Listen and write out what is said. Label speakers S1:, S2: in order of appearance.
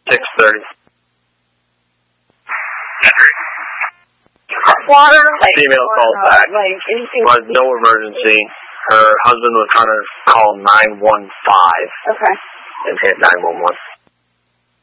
S1: 6:30.
S2: Water, like...
S1: Female called back.
S2: Like, anything...
S1: Was no emergency. Her husband was trying to call 915.
S2: Okay.
S1: And hit 911.